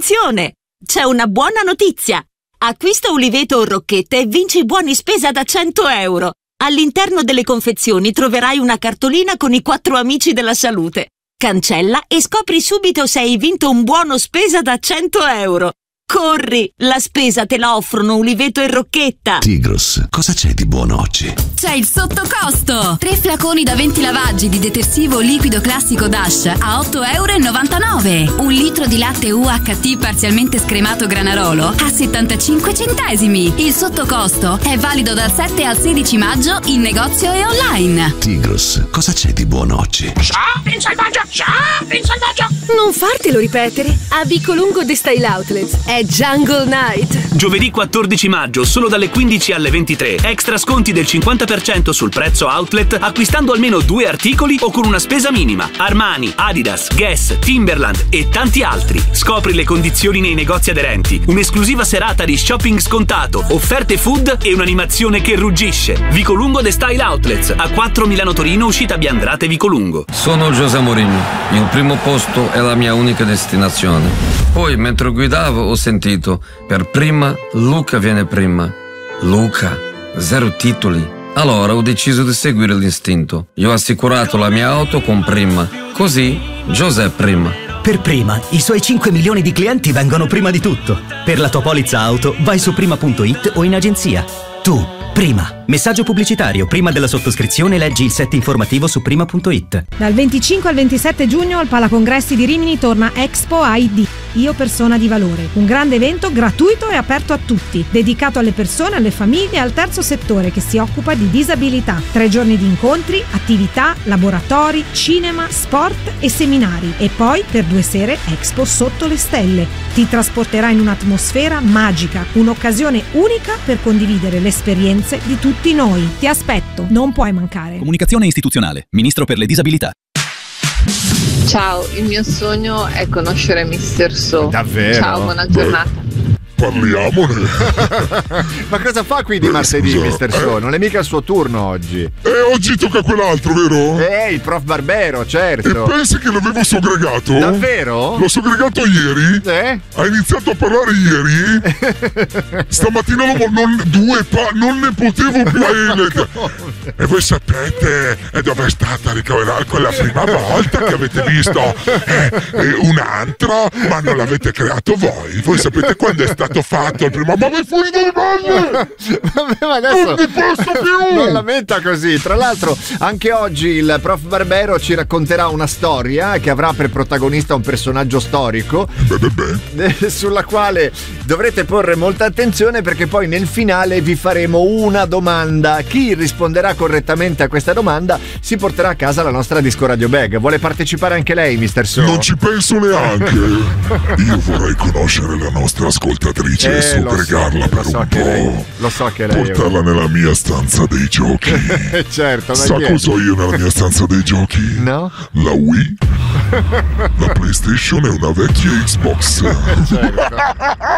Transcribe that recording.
Attenzione! C'è una buona notizia! Acquista uliveto o rocchette e vinci buoni spesa da 100 euro. All'interno delle confezioni troverai una cartolina con i 4 amici della salute. Cancella e scopri subito se hai vinto un buono spesa da 100 euro. Corri! La spesa te la offrono uliveto e rocchetta. Tigros, cosa c'è di buono oggi? C'è il sottocosto! 3 flaconi da 20 lavaggi di detersivo liquido classico Dash a 8,99 €. 1 litro di latte UHT parzialmente scremato Granarolo a 75 centesimi. Il sottocosto è valido dal 7 al 16 maggio in negozio e online. Tigros, cosa c'è di buono oggi? Shopping selvaggio! Shopping selvaggio! Non fartelo ripetere. A Vicolungo The Style Outlets è Jungle Night. Giovedì 14 maggio, solo dalle 15 alle 23. Extra sconti del 50% sul prezzo outlet acquistando almeno 2 articoli o con una spesa minima. Armani, Adidas, Guess, Timberland e tanti altri. Scopri le condizioni nei negozi aderenti. Un'esclusiva serata di shopping scontato, offerte food e un'animazione che ruggisce. Vicolungo The Style Outlets, a 4 Milano Torino, uscita Biandrate Vicolungo. Sono José Mourinho. Il primo posto è la mia unica destinazione. Poi, mentre guidavo, ho sentito: per prima, Luca viene prima. Luca, 0 titoli. Allora ho deciso di seguire l'istinto. Io ho assicurato la mia auto con Prima. Così, José prima. Per Prima, i suoi 5 milioni di clienti vengono prima di tutto. Per la tua polizza auto, vai su prima.it o in agenzia. Tu, Prima. Messaggio pubblicitario. Prima della sottoscrizione leggi il set informativo su prima.it. Dal 25 al 27 giugno al Palacongressi di Rimini torna Expo ID, Io Persona di Valore. Un grande evento gratuito e aperto a tutti, dedicato alle persone, alle famiglie e al terzo settore che si occupa di disabilità. 3 giorni di incontri, attività, laboratori, cinema, sport e seminari. E poi, per 2 sere, Expo sotto le stelle. Ti trasporterà in un'atmosfera magica, un'occasione unica per condividere le esperienze di tutti noi. Ti aspetto, non puoi mancare. Comunicazione istituzionale, Ministro per le disabilità. Ciao, il mio sogno è conoscere Mr. So. Davvero? Ciao, buona giornata. Parliamone. Ma cosa fa qui di martedì, Mr. So? Non è mica il suo turno oggi. Oggi tocca a quell'altro, vero? Il prof Barbero, certo. E pensi che l'avevo segregato? Davvero? L'ho segregato ieri? Ha iniziato a parlare ieri? Stamattina non ne potevo più. E voi sapete dove è stata ricaverata quella prima volta che avete visto un antro, ma non l'avete creato voi. Voi sapete quando è stato fatto il primo? Ma vai fuori dalle balle! Vabbè, ma adesso non ne posso più! Non la metta così. Tra l'altro, anche oggi il prof Barbero ci racconterà una storia che avrà per protagonista un personaggio storico sulla quale dovrete porre molta attenzione, perché poi nel finale vi faremo una domanda. Chi risponderà correttamente a questa domanda si porterà a casa la nostra Disco Radio Bag. Vuole partecipare anche lei, Mr. So? Non ci penso neanche. Io vorrei conoscere la nostra ascoltatrice e sogregarla per un po'. Lo so che lei portarla nella mia stanza dei giochi. Certo, ma sa cosa ho io nella mia stanza dei giochi? No? La Wii, la PlayStation e una vecchia Xbox. Certo.